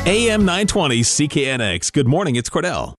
AM 920 CKNX. Good morning, it's Cordell.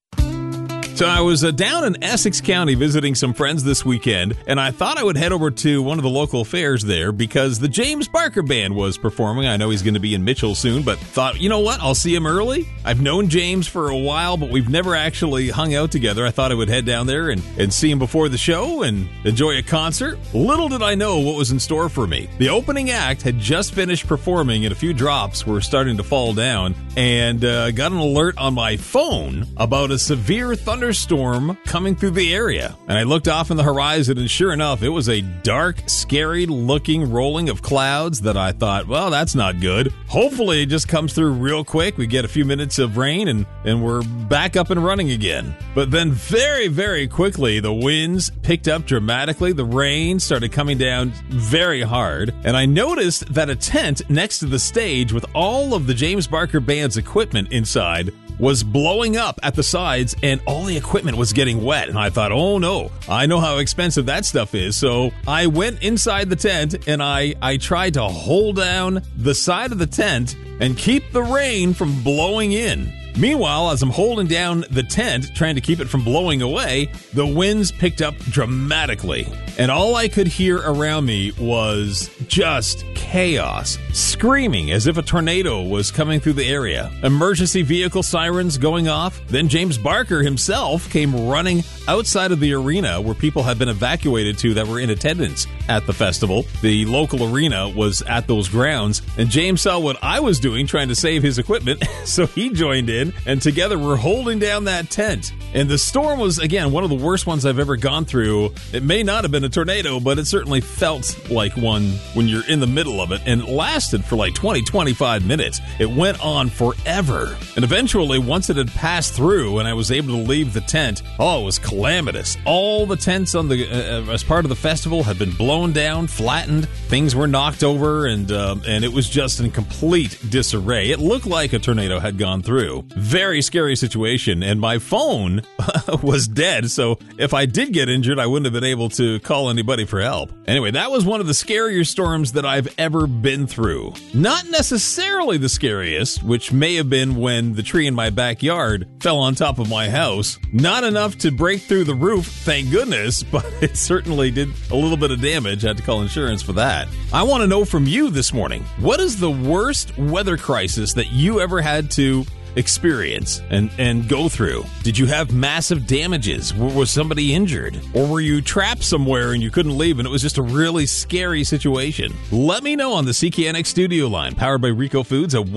So I was down in Essex County visiting some friends this weekend, and I thought I would head over to one of the local fairs there because the James Barker Band was performing. I know he's going to be in Mitchell soon, but thought, you know what, I'll see him early. I've known James for a while, but we've never actually hung out together. I thought I would head down there and see him before the show and enjoy a concert. Little did I know what was in store for me. The opening act had just finished performing and a few drops were starting to fall down, and got an alert on my phone about a severe thunderstorm coming through the area. And I looked off in the horizon, and sure enough, it was a dark, scary looking rolling of clouds that I thought, well, that's not good. Hopefully it just comes through real quick. We get a few minutes of rain and we're back up and running again. But then very, very quickly, the winds picked up dramatically. The rain started coming down very hard. And I noticed that a tent next to the stage with all of the James Barker Band's equipment inside was blowing up at the sides, and all the equipment was getting wet. And I thought, oh no, I know how expensive that stuff is. So I went inside the tent and I tried to hold down the side of the tent and keep the rain from blowing in. Meanwhile, as I'm holding down the tent, trying to keep it from blowing away, the winds picked up dramatically. And all I could hear around me was just chaos, screaming as if a tornado was coming through the area. Emergency vehicle sirens going off. Then James Barker himself came running outside of the arena where people had been evacuated to that were in attendance at the festival. The local arena was at those grounds, and James saw what I was doing trying to save his equipment, so he joined in, and together we're holding down that tent. And the storm was, again, one of the worst ones I've ever gone through. It may not have been a tornado, but it certainly felt like one when you're in the middle of it, and it lasted for like 25 minutes. It went on forever. And eventually, once it had passed through and I was able to leave the tent, it was calamitous. All the tents on the as part of the festival had been blown down, flattened. Things were knocked over, and it was just in complete disarray. It looked like a tornado had gone through. Very scary situation, and my phone was dead, so if I did get injured, I wouldn't have been able to call anybody for help. Anyway, that was one of the scarier storms that I've ever been through. Not necessarily the scariest, which may have been when the tree in my backyard fell on top of my house. Not enough to break through the roof, thank goodness, but it certainly did a little bit of damage. I had to call insurance for that. I want to know from you this morning, what is the worst weather crisis that you ever had to experience and go through? Did you have massive damages? Was somebody injured? Or were you trapped somewhere and you couldn't leave and it was just a really scary situation? Let me know on the CKNX studio line, powered by Rico Foods at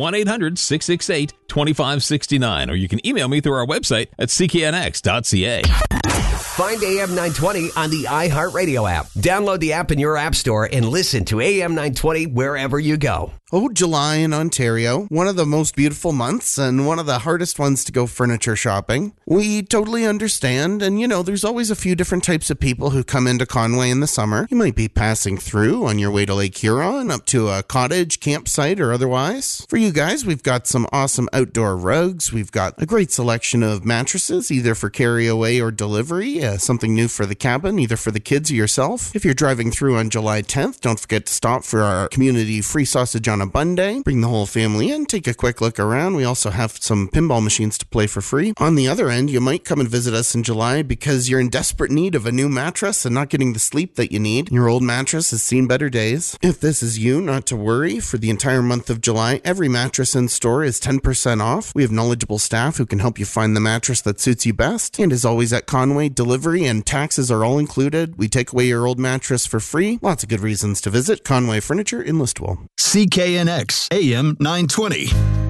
1-800-668-2569, or you can email me through our website at cknx.ca. Find AM 920 on the iHeartRadio app. Download the app in your app store and listen to AM 920 wherever you go. Oh, July in Ontario, one of the most beautiful months and one of the hardest ones to go furniture shopping. We totally understand, and there's always a few different types of people who come into Conway in the summer. You might be passing through on your way to Lake Huron, up to a cottage, campsite, or otherwise. For you guys, we've got some awesome outdoor rugs. We've got a great selection of mattresses, either for carry away or delivery. Something new for the cabin, either for the kids or yourself. If you're driving through on July 10th, don't forget to stop for our community free sausage on a bun day. Bring the whole family in, take a quick look around. We also have some pinball machines to play for free. On the other end, you might come and visit us in July because you're in desperate need of a new mattress and not getting the sleep that you need. Your old mattress has seen better days. If this is you, not to worry. For the entire month of July, every mattress in store is 10% off. We have knowledgeable staff who can help you find the mattress that suits you best. And as always at Conway, delivery and taxes are all included. We take away your old mattress for free. Lots of good reasons to visit Conway Furniture in Listowel. CKNX AM 920.